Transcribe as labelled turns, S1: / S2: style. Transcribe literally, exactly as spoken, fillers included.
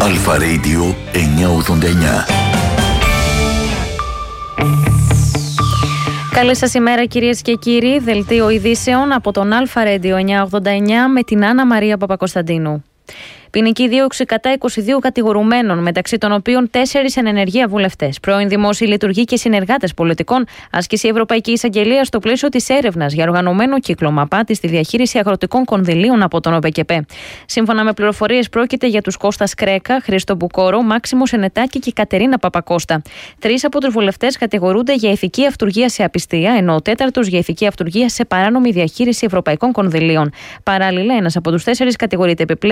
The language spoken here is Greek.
S1: Αλφα Radio εννιακόσια ογδόντα εννιά.
S2: Καλή σας ημέρα κυρίες και κύριοι. Δελτίο ειδήσεων από τον Αλφα Radio εννιακόσια ογδόντα εννιά με την Άννα Μαρία Παπακοσταντίνου. Ποινική δίωξη κατά είκοσι δύο κατηγορουμένων, μεταξύ των οποίων τέσσερις εν ενεργεία βουλευτές, πρώην δημόσιοι λειτουργοί και συνεργάτες πολιτικών, άσκησε η Ευρωπαϊκή Εισαγγελία στο πλαίσιο της έρευνας για οργανωμένο κύκλωμα απάτη στη διαχείριση αγροτικών κονδυλίων από τον ΟΠΕΚΕΠΕ. Σύμφωνα με πληροφορίες, πρόκειται για τους Κώστας Κρέκα, Χρήστο Μπουκόρο, Μάξιμο Σενετάκη και Κατερίνα Παπακώστα. Τρεις από τους βουλευτές κατηγορούνται για ηθική αυτουργία σε απιστία, ενώ ο τέταρτος για ηθική αυτουργία σε παράνομη διαχείριση ευρωπαϊκών κονδυλίων. Παράλληλα, ένας από τους τέσσερις κατηγορείται επιπλέον